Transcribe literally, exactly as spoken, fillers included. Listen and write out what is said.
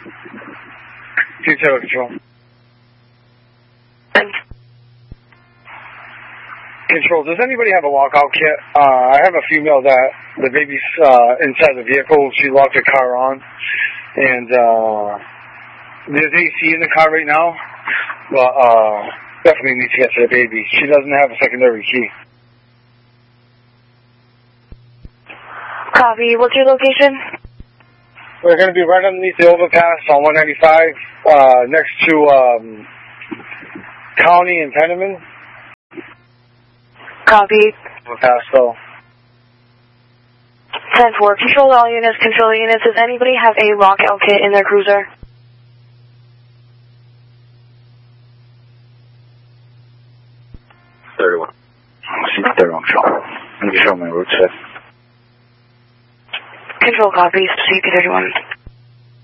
Detail control. Control, does anybody have a lockout kit? Uh, I have a female that the baby's uh, inside the vehicle. She locked the car on. And uh, there's A C in the car right now. But uh, definitely needs to get to the baby. She doesn't have a secondary key. Copy. What's your location? We're going to be right underneath the overpass on one ninety-five, uh, next to um, County and Penniman. Copy. Overpass, though. ten four. Control all units. Control units. Does anybody have a lockout kit in their cruiser? thirty-one. thirty-one, control. Let me show my route set. Control copies. C P thirty-one.